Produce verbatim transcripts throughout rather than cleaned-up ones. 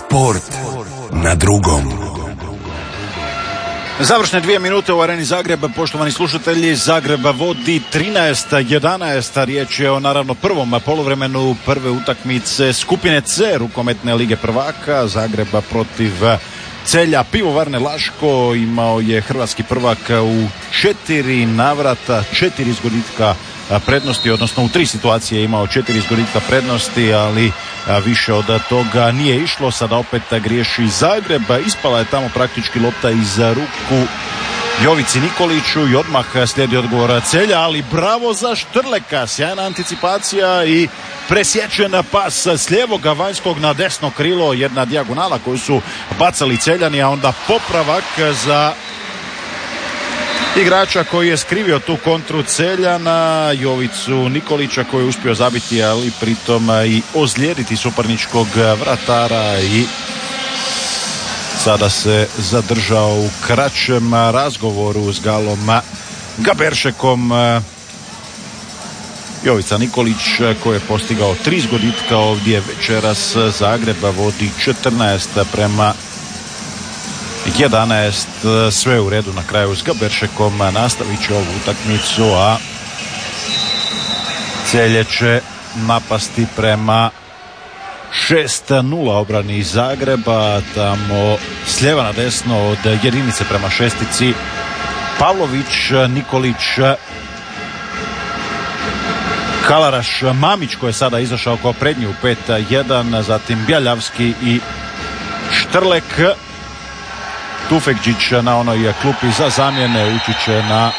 Sport na drugom. Završne dvije minute u Areni Zagreba, poštovani slušatelji. Zagreb vodi trinaest jedanaest. Riječ je o naravno prvom poluvremenu prve utakmice skupine C rukometne lige prvaka. Zagreba protiv Celja. Pivovarne Laško imao je hrvatski prvak u četiri navrata, četiri izgoditka prednosti, odnosno u tri situacije je imao četiri izgoditka prednosti, ali više od toga nije išlo. Sada opet griješi Zagreb. Ispala je tamo praktički lopta iz ruku Jovici Nikoliću i odmah slijedi odgovor Celja, ali bravo za Štrleka, sjajna anticipacija i presječen pas s lijevog vanjskog na desno krilo, jedna dijagonala koju su bacali Celjani, a onda popravak za igrača koji je skrivio tu kontru Celjana, Jovicu Nikolića, koji je uspio zabiti, ali pritom i ozlijediti suparničkog vratara i sada se zadržao u kraćem razgovoru s Galom Gaberšekom. Jovica Nikolić koji je postigao tri zgoditka ovdje večeras. Zagreba vodi četrnaest prema jedanaest, sve u redu na kraju s Gaberšekom, nastavit će ovu utakmicu, a Celje će napasti prema šest nula obrani iz Zagreba, tamo s lijeva na desno od jedinice prema šestici Pavlović, Nikolić, Kalaraš, Mamić koji je sada izašao kao prednji u pet jedan, zatim Bjeljavski i Štrlek. Tufekđić na onoj klupi za zamjene, ući će na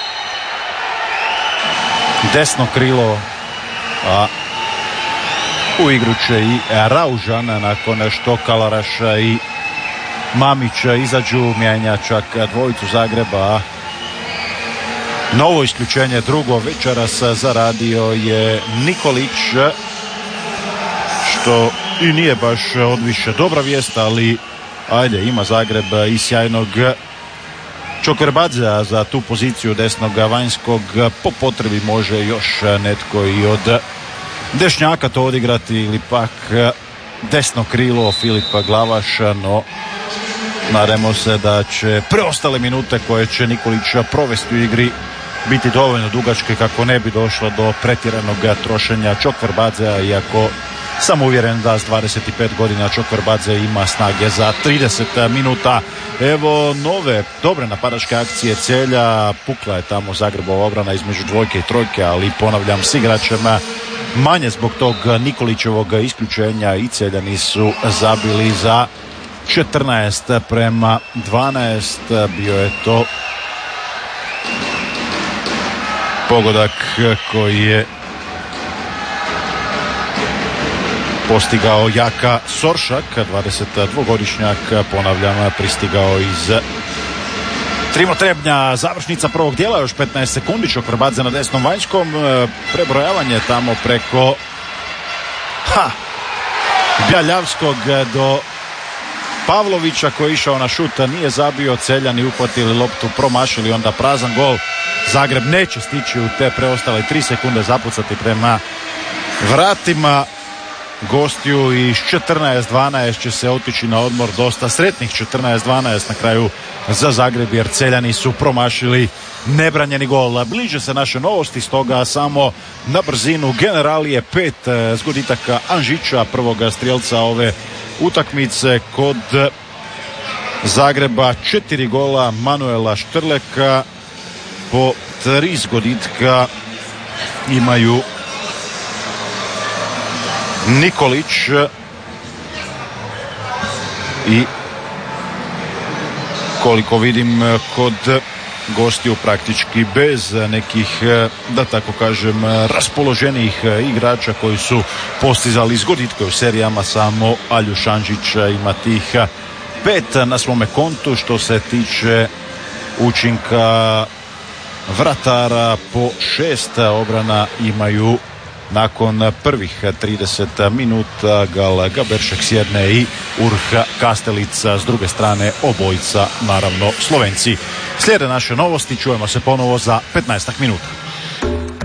desno krilo, a u igru će i Raužan nakon što Kalaraš i Mamić izađu, mijenja čak dvojicu Zagreba. Novo isključenje, drugo večeras, zaradio je Nikolić, što i nije baš odviše dobra vijest, ali ajde, ima Zagreb i sjajnog Čokrbadzea za tu poziciju desnog vanjskog. Po potrebi može još netko i od dešnjaka to odigrati, ili pak desno krilo Filipa Glavaša, no nadamo se da će preostale minute koje će Nikolić provesti u igri biti dovoljno dugačke kako ne bi došlo do pretjeranog trošenja Čokrbadzea, iako sam uvjeren da s dvadeset pet godina Čokrbadze ima snage za trideset minuta. Evo nove dobre napadačke akcije Celja. Pukla je tamo Zagrebova obrana između dvojke i trojke, ali ponavljam, s igračem manje zbog tog Nikolićevog isključenja i Celjani su zabili za četrnaest prema dvanaest. Bio je to pogodak koji je postigao Jaka Soršak, dvadesetdvogodišnjak, ponavljam, pristigao iz Trimotrebnja. Završnica prvog dijela, još petnaest sekundi, Čokrbadze na desnom vanjskom, prebrojavanje tamo preko ha, Bjeljavskog do Pavlovića koji je išao na šut, nije zabio. Celjani uhvatili loptu, promašili, onda prazan gol. Zagreb neće stići u te preostale tri sekunde zapucati prema vratima gostiju i s četrnaest dvanaest će se otići na odmor. Dosta sretnih četrnaest dvanaest na kraju za Zagreb, jer Celjani su promašili nebranjeni gol. Bliže se naše novosti, stoga samo na brzinu. Generalije pet zgoditaka Anžića, prvoga strijelca ove utakmice kod Zagreba, četiri gola Manuela Štrleka, po tri zgoditka imaju Nikolić i, koliko vidim, kod gostiju praktički bez nekih, da tako kažem, raspoloženijih igrača koji su postizali zgoditke u serijama. Samo Aljuš Anžić ima tih pet na svome kontu. Što se tiče učinka vratara, po šest obrana imaju nakon prvih trideset minuta. Gal Gaberšek s jedne i Urh Kastelica s druge strane, obojica naravno Slovenci. Slijede naše novosti, čujemo se ponovo za petnaest minuta.